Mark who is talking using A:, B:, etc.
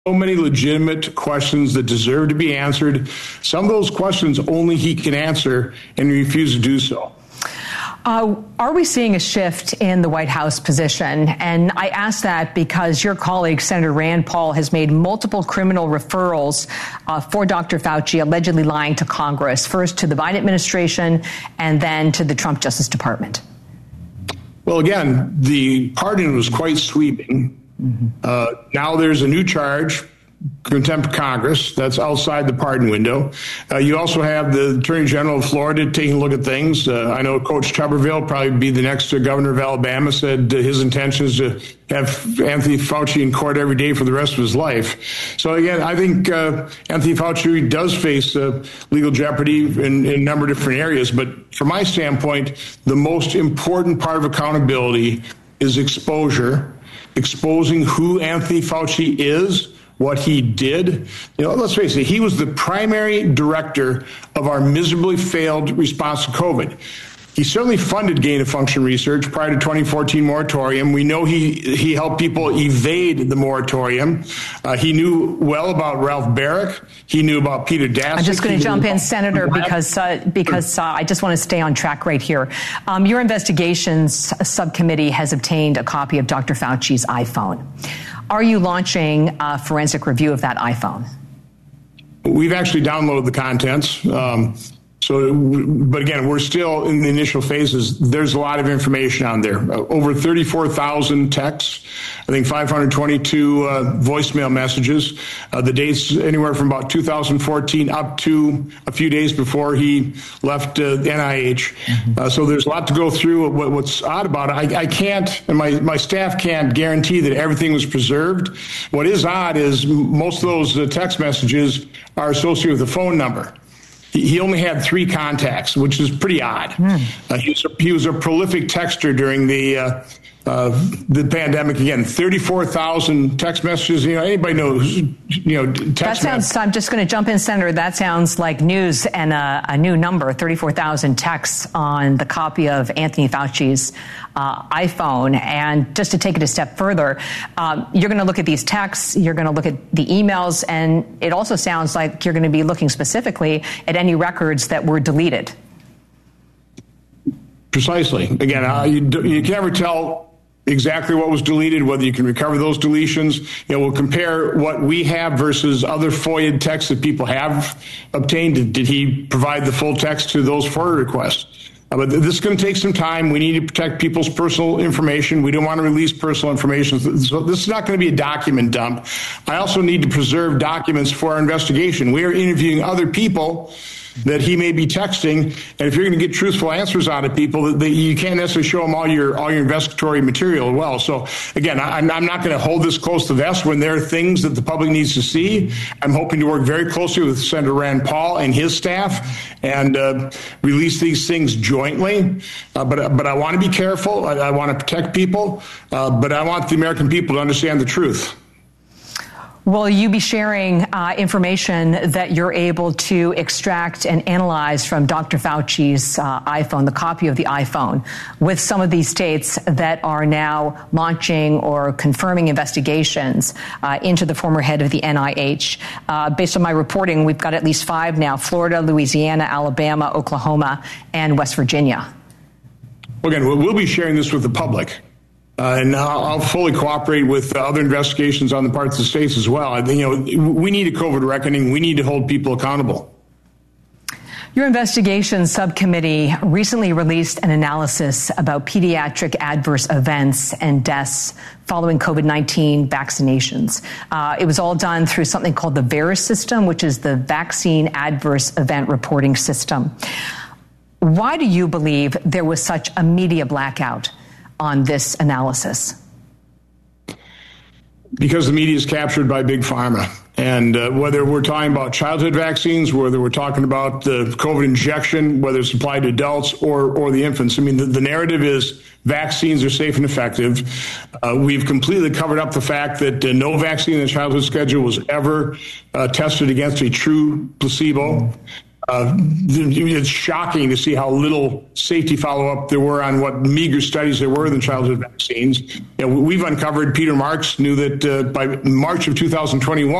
A: so many legitimate questions that deserve to be answered. Some of those questions only he can answer, and he refused to do so.
B: Are we seeing a shift in the White House position? And I ask that because your colleague, Senator Rand Paul, has made multiple criminal referrals for Dr. Fauci, allegedly lying to Congress, first to the Biden administration and then to the Trump Justice Department.
A: Well, again, the pardon was quite sweeping. Now there's a new charge, contempt of Congress. That's outside the pardon window. You also have the Attorney General of Florida taking a look at things. I know Coach Tuberville, probably be the next governor of Alabama, said his intention is to have Anthony Fauci in court every day for the rest of his life. So again, I think Anthony Fauci does face legal jeopardy in a number of different areas. But from my standpoint, the most important part of accountability is exposure, exposing who Anthony Fauci is, what he did. Let's face it, he was the primary director of our miserably failed response to COVID. He certainly funded gain-of-function research prior to 2014 moratorium. We know he helped people evade the moratorium. He knew well about Ralph Barrick. He knew about Peter Daszak.
B: I'm just going to jump in, Senator, because I just want to stay on track right here. Your investigations subcommittee has obtained a copy of Dr. Fauci's iPhone. Are you launching a forensic review of that iPhone?
A: We've actually downloaded the contents. But again, we're still in the initial phases. There's a lot of information on there. Over 34,000 texts, I think 522 voicemail messages. The dates anywhere from about 2014 up to a few days before he left NIH. So there's a lot to go through. What's odd about it, I can't, and my staff can't guarantee that everything was preserved. What is odd is most of those text messages are associated with a phone number. He only had 3 contacts, which is pretty odd. He was a prolific texter during the pandemic. Again, 34,000 text messages. Anybody knows, text
B: that sounds, I'm just going to jump in, Senator. That sounds like news and a new number, 34,000 texts on the copy of Anthony Fauci's iPhone. And just to take it a step further, you're going to look at these texts, you're going to look at the emails, and it also sounds like you're going to be looking specifically at any records that were deleted.
A: Precisely. Again, you can never tell exactly what was deleted, whether you can recover those deletions. We'll compare what we have versus other FOIA texts that people have obtained. Did he provide the full text to those FOIA requests? But this is going to take some time. We need to protect people's personal information. We don't want to release personal information. So this is not going to be a document dump. I also need to preserve documents for our investigation. We are interviewing other people that he may be texting, and if you're going to get truthful answers out of people, you can't necessarily show them all your investigatory material as well. So again, I'm not going to hold this close to the vest when there are things that the public needs to see. I'm hoping to work very closely with Senator Rand Paul and his staff and release these things jointly. But I want to be careful. I want to protect people, but I want the American people to understand the truth.
B: Will you be sharing information that you're able to extract and analyze from Dr. Fauci's iPhone, the copy of the iPhone, with some of these states that are now launching or confirming investigations into the former head of the NIH? Based on my reporting, we've got at least 5 now: Florida, Louisiana, Alabama, Oklahoma, and West Virginia.
A: Again, we'll be sharing this with the public. And I'll fully cooperate with other investigations on the parts of the states as well. We need a COVID reckoning. We need to hold people accountable.
B: Your investigation subcommittee recently released an analysis about pediatric adverse events and deaths following COVID-19 vaccinations. It was all done through something called the VAERS system, which is the Vaccine Adverse Event Reporting System. Why do you believe there was such a media blackout on this analysis?
A: Because the media is captured by Big Pharma. And whether we're talking about childhood vaccines, whether we're talking about the COVID injection, whether it's applied to adults or the infants, I mean, the narrative is vaccines are safe and effective. We've completely covered up the fact that no vaccine in the childhood schedule was ever tested against a true placebo. It's shocking to see how little safety follow-up there were on what meager studies there were in the childhood vaccines. We've uncovered, Peter Marks knew that by March of 2021,